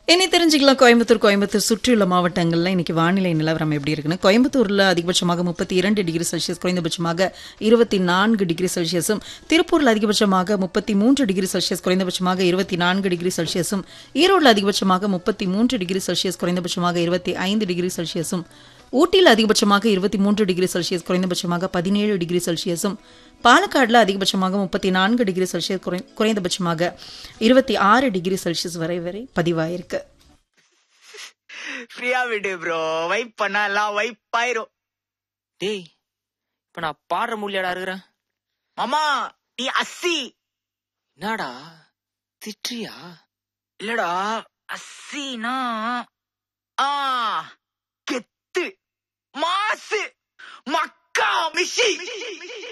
இனி தெரிஞ்சுக்கலாம் கோயம்புத்தூர் சுற்றியுள்ள மாவட்டங்கள்ல இன்னைக்கு வானிலை நிலவரம் எப்படி இருக்குன்னு. கோயம்புத்தூர்ல அதிகபட்சமாக 32 டிகிரி செல்சியஸ், குறைந்தபட்சமாக 24 டிகிரி செல்சியஸும், திருப்பூர்ல அதிகபட்சமாக 33 டிகிரி செல்சியஸ், குறைந்தபட்சமாக 24 டிகிரி செல்சியஸும், ஈரோடுல அதிகபட்சமாக 33 டிகிரி செல்சியஸ், குறைந்தபட்சமாக 25 டிகிரி செல்சியஸும், ஊட்டியில் அதிகபட்சமாக 23 டிகிரி செல்சியஸ், குறைந்தபட்சமாக 17 டிகிரி செல்சியஸும், பாலக்காடுல அதிகபட்சமாக 34 டிகிரி செல்சியஸ், குறைந்தபட்சமாக 26 டிகிரி செல்சியஸ் வரை பதிவாயிருக்கு. ஃப்ரீயா விடு ப்ரோ, வைப் பண்ணா எல்லாம் வைப் ஆயிரும். டேய், இப்ப நான் பாடுற மூலியாடா இருக்கிறேன். மாமா நீ அஸ்ஸி. என்னடா திட்றியா? இல்லடா, அஸ்ஸினா ஆ கெத்து மாசு மக்கா மிஷி.